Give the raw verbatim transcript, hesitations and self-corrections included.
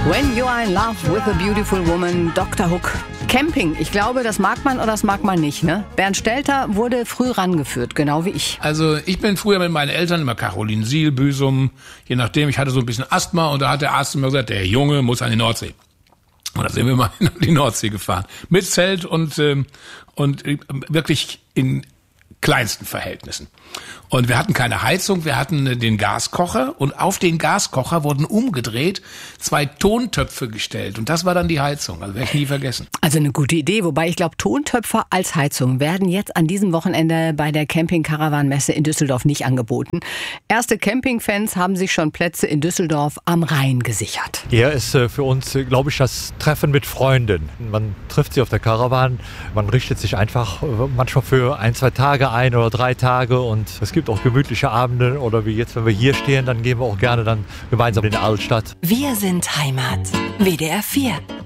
When You Are in Love with a Beautiful Woman, Doktor Hook. Camping, ich glaube, das mag man oder das mag man nicht, ne? Bernd Stelter wurde früh rangeführt, genau wie ich. Also ich bin früher mit meinen Eltern immer Carolinsiel, Büsum, je nachdem, ich hatte so ein bisschen Asthma und da hat der Arzt immer gesagt, der Junge muss an die Nordsee. Und da sind wir mal in die Nordsee gefahren. Mit Zelt und, ähm, und wirklich in kleinsten Verhältnissen. Und wir hatten keine Heizung, wir hatten den Gaskocher und auf den Gaskocher wurden umgedreht zwei Tontöpfe gestellt und das war dann die Heizung, also werde ich nie vergessen. Also eine gute Idee, wobei ich glaube, Tontöpfe als Heizung werden jetzt an diesem Wochenende bei der Camping-Caravan-Messe in Düsseldorf nicht angeboten. Erste Campingfans haben sich schon Plätze in Düsseldorf am Rhein gesichert. Eher ist für uns, glaube ich, das Treffen mit Freunden. Man trifft sich auf der Caravan, man richtet sich einfach manchmal für ein, zwei Tage ein oder drei Tage und es gibt auch gemütliche Abende oder wie jetzt, wenn wir hier stehen, dann gehen wir auch gerne dann gemeinsam in die Altstadt. Wir sind Heimat. W D R vier.